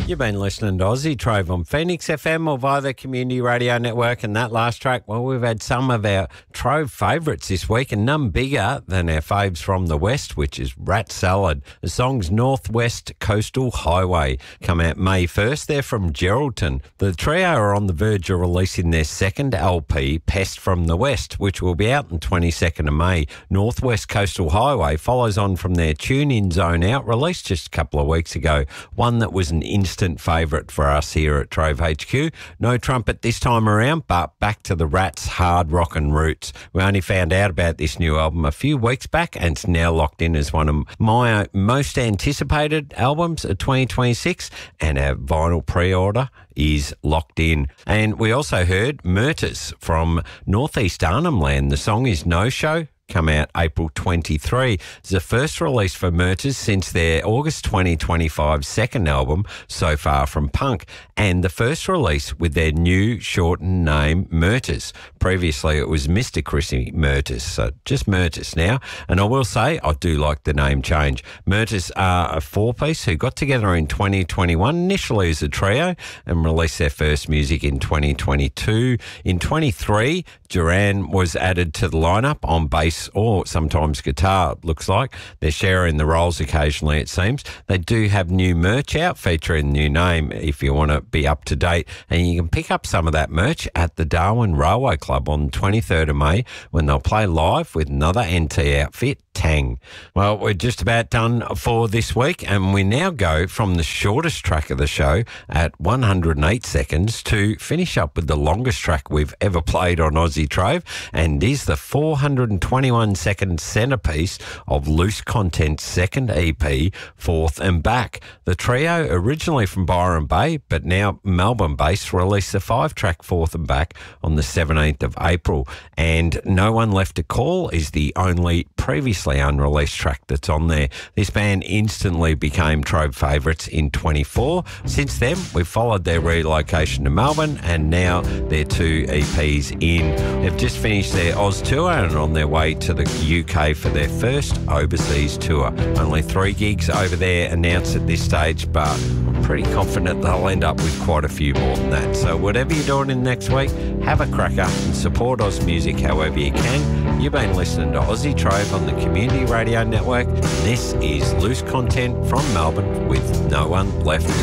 You've been listening to Aussie Trove on Phoenix FM or via the Community Radio Network. And that last track, well, we've had some of our Trove favourites this week and none bigger than our faves from the West, which is Rat Salad. The song's Northwest Coastal Highway come out May 1st. They're from Geraldton. The trio are on the verge of releasing their second LP, Pest from the West, which will be out on 22nd of May. Northwest Coastal Highway follows on from their Tune-In Zone Out, released just a couple of weeks ago, one that was an instant favourite for us here at Trove HQ. No trumpet this time around, but back to the Rats' hard rockin' roots. We only found out about this new album a few weeks back and it's now locked in as one of my most anticipated albums of 2026, and our vinyl pre-order is locked in. And we also heard Murters from Northeast Arnhem Land. The song is No Show, come out April 23. It's the first release for Murters since their August 2025 second album, So Far From Punk, and the first release with their new shortened name, Murters. Previously, it was Mr. Chrissy Murters, so just Murters now. And I will say, I do like the name change. Murters are a four-piece who got together in 2021, initially as a trio, and released their first music in 2022. In 23, Duran was added to the lineup on bass or sometimes guitar, it looks like. They're sharing the roles occasionally, it seems. They do have new merch out featuring the new name if you want to be up to date. And you can pick up some of that merch at the Darwin Railway Club on 23rd of May when they'll play live with another NT outfit, Tang. Well, we're just about done for this week, and we now go from the shortest track of the show at 108 seconds to finish up with the longest track we've ever played on Aussie Trove, and is the 421-second centrepiece of Loose Content's second EP, Forth and Back. The trio, originally from Byron Bay, but now Melbourne-based, released the 5-track Forth and Back on the 17th of April, and No One Left to Call is the only previously unreleased track that's on there. This band instantly became Trove favourites in 24. Since then, we've followed their relocation to Melbourne, and now they're 2 EPs in. They've just finished their Oz tour and are on their way to the UK for their first overseas tour. Only 3 gigs over there announced at this stage, but I'm pretty confident they'll end up with quite a few more than that. So whatever you're doing in next week, have a cracker and support Oz music however you can. You've been listening to Aussie Trove on the Community Radio Network. This is Loose Content from Melbourne with No One Left